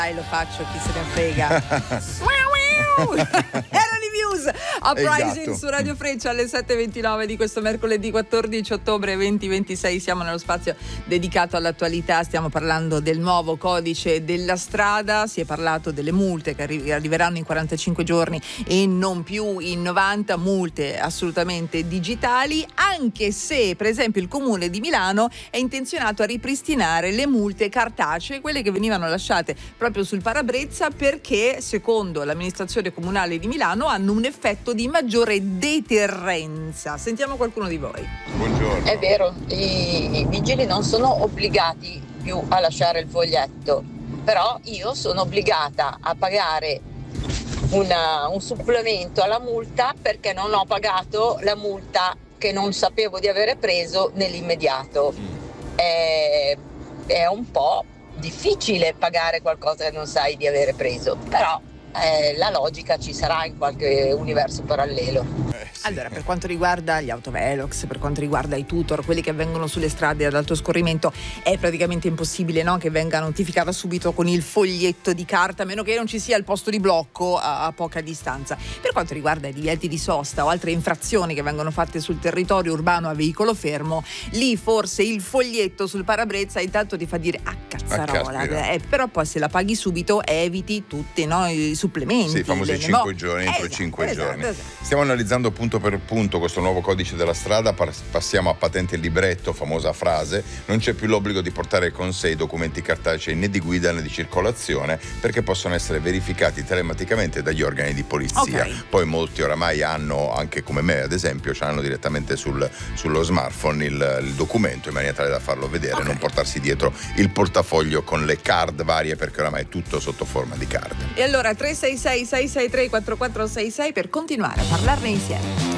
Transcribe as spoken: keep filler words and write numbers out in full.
Dai, lo faccio, chi se ne frega. Erano i Muse, Uprising, esatto, su Radio Freccia alle sette e ventinove di questo mercoledì quattordici ottobre duemilaventisei. Siamo nello spazio dedicato all'attualità, stiamo parlando del nuovo codice della strada. Si è parlato delle multe che arri- arriveranno in quarantacinque giorni e non più in novanta, multe assolutamente digitali, anche se per esempio il Comune di Milano è intenzionato a ripristinare le multe cartacee, quelle che venivano lasciate proprio sul parabrezza, perché secondo l'amministrazione comunale di Milano hanno un effetto di maggiore deterrenza. Sentiamo qualcuno di voi. Buongiorno. È vero, i, i vigili non sono obbligati più a lasciare il foglietto, però io sono obbligata a pagare una, un supplemento alla multa perché non ho pagato la multa che non sapevo di avere preso nell'immediato. È, è un po' difficile pagare qualcosa che non sai di avere preso, però Eh, la logica ci sarà in qualche universo parallelo. Eh, sì. Allora, per quanto riguarda gli autovelox, per quanto riguarda i tutor, quelli che vengono sulle strade ad alto scorrimento, è praticamente impossibile, no, che venga notificata subito con il foglietto di carta, a meno che non ci sia il posto di blocco a, a poca distanza. Per quanto riguarda i divieti di sosta o altre infrazioni che vengono fatte sul territorio urbano a veicolo fermo, lì forse il foglietto sul parabrezza intanto ti fa dire ah cazzarola, eh, però poi se la paghi subito eviti tutti, no, i supplementi. Sì, i famosi cinque giorni, entro esatto, cinque esatto, giorni. Esatto. Stiamo analizzando punto per punto questo nuovo codice della strada, passiamo a patente il libretto, famosa frase, non c'è più l'obbligo di portare con sé i documenti cartacei né di guida né di circolazione, perché possono essere verificati telematicamente dagli organi di polizia. Okay. Poi molti oramai hanno, anche come me ad esempio, ce l'hanno direttamente sul, sullo smartphone il, il documento in maniera tale da farlo vedere, okay, non portarsi dietro il portafoglio con le card varie, perché oramai è tutto sotto forma di card. E allora tre sei sei sei sei tre quattro quattro sei sei per continuare a parlarne insieme.